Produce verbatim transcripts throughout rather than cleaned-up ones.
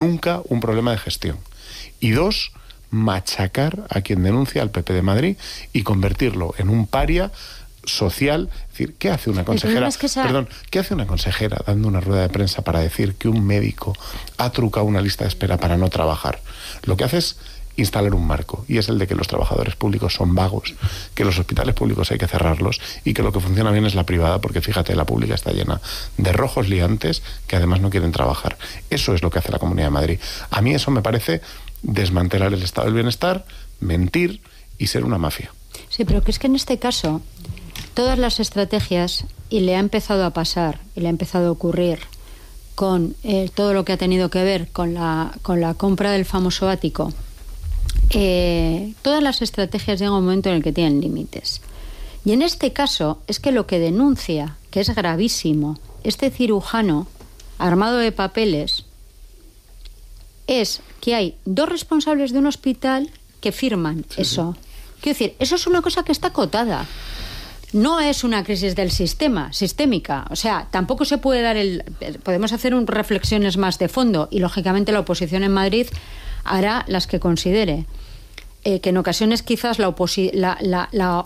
nunca un problema de gestión. Y dos, machacar a quien denuncia al P P de Madrid y convertirlo en un paria social. Es decir, ¿qué hace una consejera? Es que esa... Perdón, ¿qué hace una consejera dando una rueda de prensa para decir que un médico ha trucado una lista de espera para no trabajar? Lo que hace es instalar un marco, y es el de que los trabajadores públicos son vagos, que los hospitales públicos hay que cerrarlos y que lo que funciona bien es la privada, porque fíjate, la pública está llena de rojos liantes que además no quieren trabajar. Eso es lo que hace la Comunidad de Madrid. A mí eso me parece desmantelar el estado del bienestar, mentir y ser una mafia. Sí, pero que es que en este caso todas las estrategias, y le ha empezado a pasar, y le ha empezado a ocurrir con eh, todo lo que ha tenido que ver con la, con la compra del famoso ático, eh, todas las estrategias llegan a un momento en el que tienen límites. Y en este caso es que lo que denuncia, que es gravísimo, este cirujano armado de papeles, es que hay dos responsables de un hospital que firman sí, eso. Sí. Quiero decir, eso es una cosa que está acotada. No es una crisis del sistema, sistémica. O sea, tampoco se puede dar el... Podemos hacer un, reflexiones más de fondo, y lógicamente la oposición en Madrid hará las que considere. Eh, que en ocasiones quizás la, oposi- la, la, la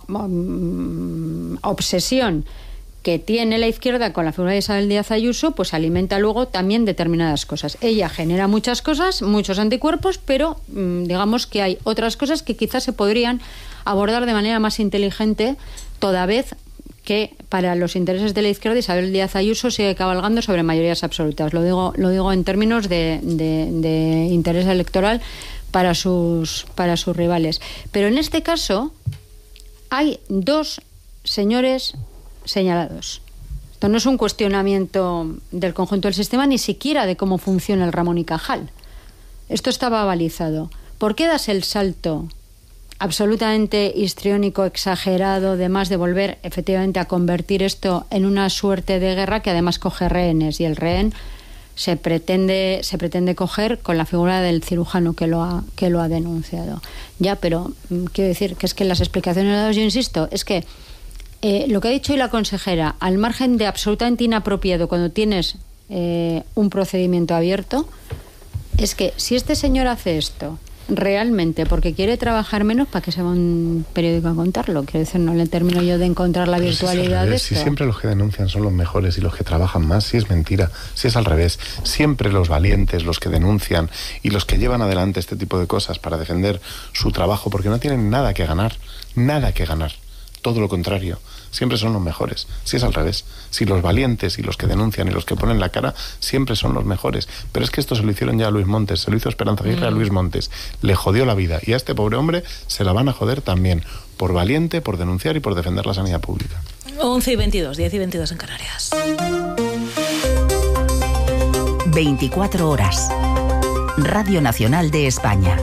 um, obsesión que tiene la izquierda con la figura de Isabel Díaz Ayuso, pues alimenta luego también determinadas cosas. Ella genera muchas cosas, muchos anticuerpos, pero mmm, digamos que hay otras cosas que quizás se podrían abordar de manera más inteligente, toda vez que para los intereses de la izquierda Isabel Díaz Ayuso sigue cabalgando sobre mayorías absolutas. Lo digo, lo digo en términos de, de, de interés electoral para sus, para sus rivales. Pero en este caso hay dos señores señalados. Esto no es un cuestionamiento del conjunto del sistema, ni siquiera de cómo funciona el Ramón y Cajal. Esto estaba balizado. ¿Por qué das el salto absolutamente histriónico, exagerado, de más de volver efectivamente a convertir esto en una suerte de guerra que además coge rehenes? Y el rehén se pretende se pretende coger con la figura del cirujano que lo ha que lo ha denunciado. Ya, pero quiero decir que es que las explicaciones dadas, yo insisto, es que Eh, lo que ha dicho hoy la consejera, al margen de absolutamente inapropiado cuando tienes eh, un procedimiento abierto, es que si este señor hace esto realmente porque quiere trabajar menos, ¿para qué se va a un periódico a contarlo? Quiero decir, no le termino yo de encontrar la virtualidad de esto. Si siempre los que denuncian son los mejores y los que trabajan más, si es mentira, si es al revés. Siempre los valientes, los que denuncian y los que llevan adelante este tipo de cosas para defender su trabajo, porque no tienen nada que ganar, nada que ganar. Todo lo contrario, siempre son los mejores. Si es al revés, si los valientes y los que denuncian y los que ponen la cara siempre son los mejores. Pero es que esto se lo hicieron ya a Luis Montes, se lo hizo Esperanza Aguirre mm. a Luis Montes, le jodió la vida, y a este pobre hombre se la van a joder también, por valiente, por denunciar y por defender la sanidad pública. once y veintidós, diez y veintidós en Canarias. veinticuatro horas. Radio Nacional de España.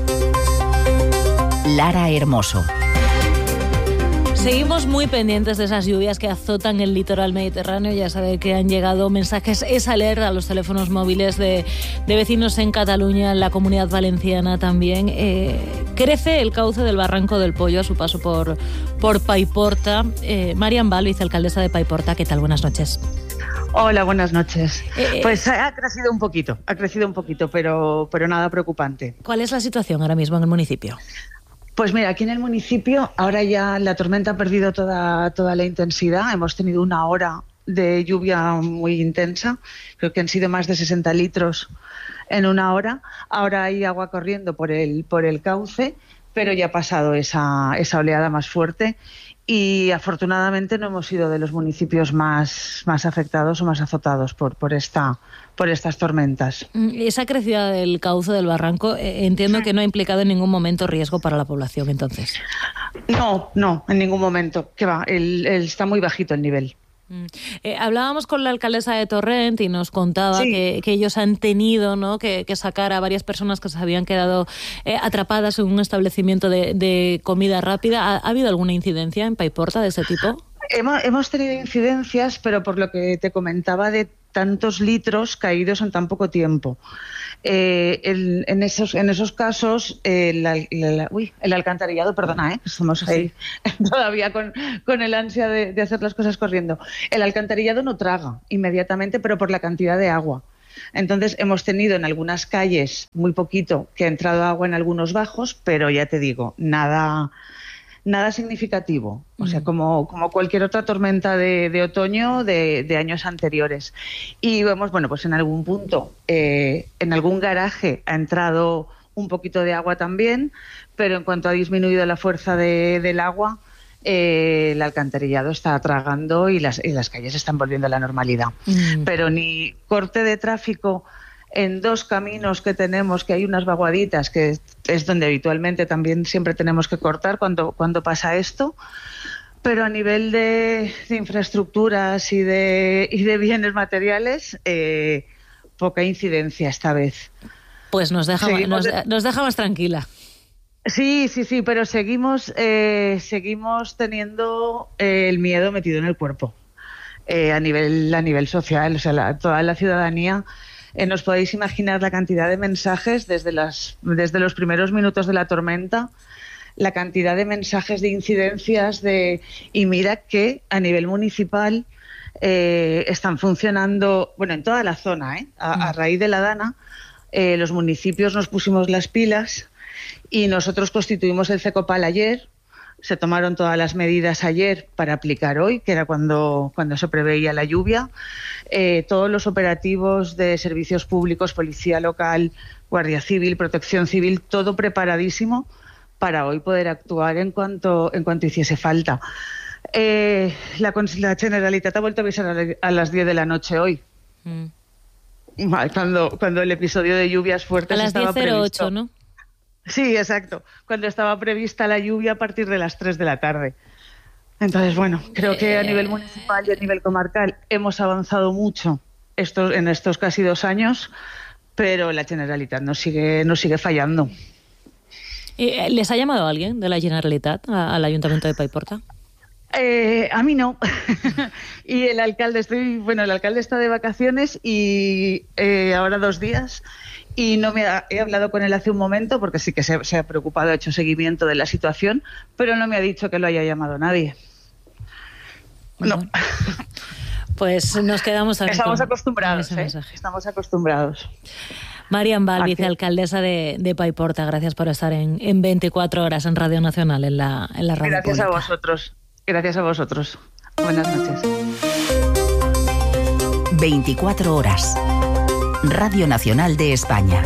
Lara Hermoso. Seguimos muy pendientes de esas lluvias que azotan el litoral mediterráneo. Ya sabe que han llegado mensajes, es alerta a los teléfonos móviles de, de vecinos en Cataluña, en la Comunidad Valenciana también. Eh, crece el cauce del Barranco del Pollo a su paso por, por Paiporta. Eh, Marian Val, vicealcaldesa de Paiporta, ¿qué tal? Buenas noches. Hola, buenas noches. Eh, pues ha crecido un poquito, ha crecido un poquito, pero, pero nada preocupante. ¿Cuál es la situación ahora mismo en el municipio? Pues mira, aquí en el municipio ahora ya la tormenta ha perdido toda, toda la intensidad. Hemos tenido una hora de lluvia muy intensa, creo que han sido más de sesenta litros en una hora. Ahora hay agua corriendo por el, por el cauce, pero ya ha pasado esa, esa oleada más fuerte y afortunadamente no hemos sido de los municipios más, más afectados o más azotados por, por, esta, por estas tormentas. Esa crecida del cauce del barranco, eh, entiendo que no ha implicado en ningún momento riesgo para la población, entonces. No, no, en ningún momento. Que va, el, el, está muy bajito el nivel. Eh, hablábamos con la alcaldesa de Torrent y nos contaba sí. que, que ellos han tenido, ¿no?, que, que sacar a varias personas que se habían quedado eh, atrapadas en un establecimiento de, de comida rápida. ¿Ha, ¿Ha habido alguna incidencia en Paiporta de ese tipo? Hemos, hemos tenido incidencias, pero por lo que te comentaba de tantos litros caídos en tan poco tiempo. Eh, el, en, esos, en esos casos, eh, la, la, uy, el alcantarillado, perdona, ¿eh? Estamos ahí sí. todavía con, con el ansia de, de hacer las cosas corriendo. El alcantarillado no traga inmediatamente, pero por la cantidad de agua Entonces hemos tenido en algunas calles muy poquito que ha entrado agua en algunos bajos, pero ya te digo, nada... Nada significativo, o sea, como, como cualquier otra tormenta de, de otoño de, de años anteriores. Y vemos, bueno, pues en algún punto, eh, en algún garaje ha entrado un poquito de agua también, pero en cuanto ha disminuido la fuerza de, del agua, eh, el alcantarillado está tragando y las, y las calles están volviendo a la normalidad. Mm. Pero ni corte de tráfico en dos caminos que tenemos, que hay unas vaguaditas, que es donde habitualmente también siempre tenemos que cortar cuando, cuando pasa esto, pero a nivel de, de infraestructuras y de, y de bienes materiales, eh, poca incidencia esta vez. Pues nos deja, nos, de... nos deja más tranquila. Sí, sí, sí, pero seguimos, eh, seguimos teniendo eh, el miedo metido en el cuerpo, eh, a nivel, a nivel social, o sea, la, toda la ciudadanía. Eh, nos podéis imaginar la cantidad de mensajes desde, las, desde los primeros minutos de la tormenta, la cantidad de mensajes de incidencias de y mira que a nivel municipal eh, están funcionando, bueno, en toda la zona, ¿eh? a, a raíz de la Dana, eh, los municipios nos pusimos las pilas y nosotros constituimos el CECOPAL ayer. Se tomaron todas las medidas ayer para aplicar hoy, que era cuando, cuando se preveía la lluvia. Eh, todos los operativos de servicios públicos, policía local, Guardia Civil, Protección Civil, todo preparadísimo para hoy poder actuar en cuanto, en cuanto hiciese falta. Eh, la, la Generalitat ha vuelto a avisar a, a las diez de la noche hoy. Mm. Cuando, cuando el episodio de lluvias fuertes a las estaba diez cero ocho, previsto. ¿no? Sí, exacto. Cuando estaba prevista la lluvia a partir de las tres de la tarde. Entonces, bueno, creo que a nivel municipal y a nivel comarcal hemos avanzado mucho estos, en estos casi dos años, pero la Generalitat nos sigue, nos sigue fallando. ¿Les ha llamado alguien de la Generalitat al Ayuntamiento de Paiporta? Eh, a mí no. Y el alcalde, estoy, bueno, el alcalde está de vacaciones y eh, ahora dos días. Y no me ha, he hablado con él hace un momento porque sí que se, se ha preocupado, ha hecho seguimiento de la situación, pero no me ha dicho que lo haya llamado nadie. No. Bueno, pues nos quedamos también. Estamos con, acostumbrados, con ¿eh? Estamos acostumbrados. Marian Val, vicealcaldesa de, de Paiporta, gracias por estar en, en veinticuatro horas en Radio Nacional, en la, en la radio Gracias pública. a vosotros. Gracias a vosotros. Buenas noches. veinticuatro horas. Radio Nacional de España.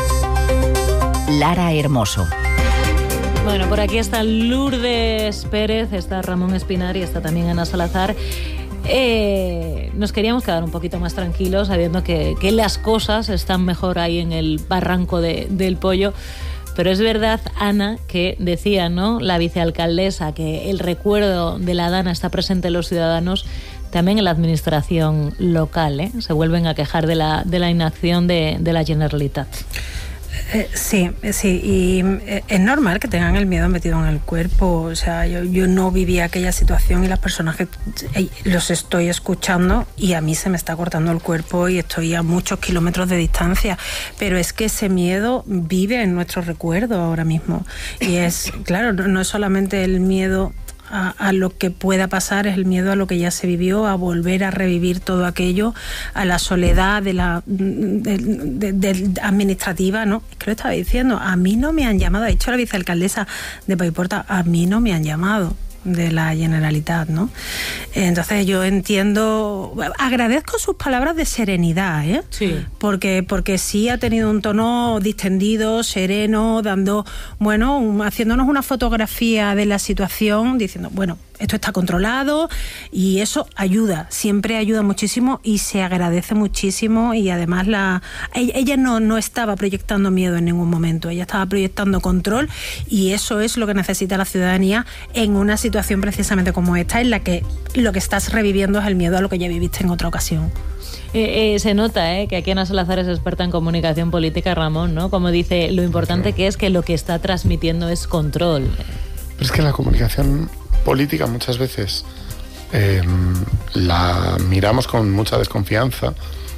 Lara Hermoso. Bueno, por aquí está Lourdes Pérez, está Ramón Espinar y está también Ana Salazar. Eh, nos queríamos quedar un poquito más tranquilos sabiendo que, que las cosas están mejor ahí en el barranco de, del Pollo. Pero es verdad, Ana, que decía, ¿no?, la vicealcaldesa, que el recuerdo de la Dana está presente en los ciudadanos, también en la administración local, ¿eh? Se vuelven a quejar de la, de la inacción de, de la Generalitat. Eh, sí, sí, y eh, es normal que tengan el miedo metido en el cuerpo. O sea, yo, yo no viví aquella situación y las personas que eh, los estoy escuchando y a mí se me está cortando el cuerpo y estoy a muchos kilómetros de distancia, pero es que ese miedo vive en nuestro recuerdo ahora mismo y es, claro, no, no es solamente el miedo A, a lo que pueda pasar, es el miedo a lo que ya se vivió, a volver a revivir todo aquello, a la soledad de la de, de, de administrativa, ¿no? Es que lo estaba diciendo, a mí no me han llamado, ha dicho la vicealcaldesa de Paiporta, a mí no me han llamado de la Generalitat, ¿no? Entonces yo entiendo, agradezco sus palabras de serenidad, ¿eh? Sí. Porque, porque sí ha tenido un tono distendido, sereno, dando, bueno, haciéndonos una fotografía de la situación, diciendo, bueno, esto está controlado y eso ayuda, siempre ayuda muchísimo y se agradece muchísimo y además la ella, ella no, no estaba proyectando miedo en ningún momento, ella estaba proyectando control y eso es lo que necesita la ciudadanía en una situación precisamente como esta, en la que lo que estás reviviendo es el miedo a lo que ya viviste en otra ocasión. Eh, eh, se nota eh, que aquí Ana Salazar es experta en comunicación política, Ramón, ¿no? Como dice, lo importante que es que lo que está transmitiendo es control. Pero es que la comunicación política muchas veces eh, la miramos con mucha desconfianza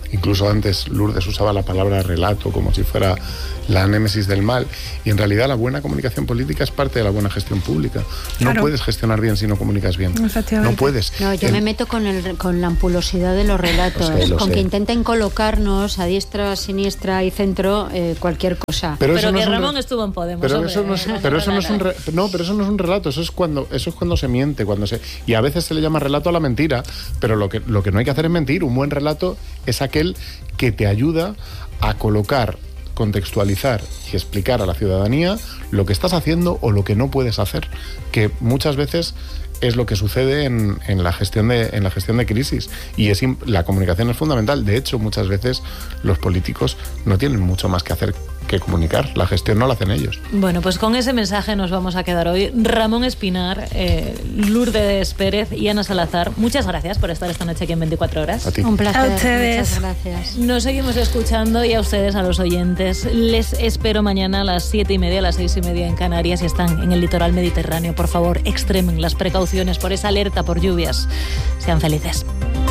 Incluso antes Lourdes usaba la palabra relato como si fuera la némesis del mal, y en realidad la buena comunicación política es parte de la buena gestión pública. No claro. puedes gestionar bien si no comunicas bien. No puedes. No, yo el... me meto con, el, con la ampulosidad de los relatos, o sea, con sé. que intenten colocarnos a diestra, siniestra y centro eh, cualquier cosa. Pero, pero que no Ramón re... estuvo en Podemos. Pero hombre, eso no es, pero eso no es un re... no, pero eso no es un relato, eso es cuando eso es cuando se miente, cuando se y a veces se le llama relato a la mentira, pero lo que lo que no hay que hacer es mentir. Un buen relato es aquel que te ayuda a colocar, contextualizar y explicar a la ciudadanía lo que estás haciendo o lo que no puedes hacer, que muchas veces es lo que sucede en, en la gestión de en la gestión de crisis, y es la comunicación es fundamental. De hecho, muchas veces los políticos no tienen mucho más que hacer que comunicar, la gestión no la hacen ellos. Bueno, pues con ese mensaje nos vamos a quedar hoy. Ramón Espinar, eh, Lourdes Pérez y Ana Salazar, muchas gracias por estar esta noche aquí en veinticuatro horas. A ti. Un placer. A ustedes. Muchas gracias. Nos seguimos escuchando, y a ustedes, a los oyentes, les espero mañana a las siete y media, a las seis y media en Canarias, y están en el litoral mediterráneo. Por favor, extremen las precauciones por esa alerta por lluvias. Sean felices.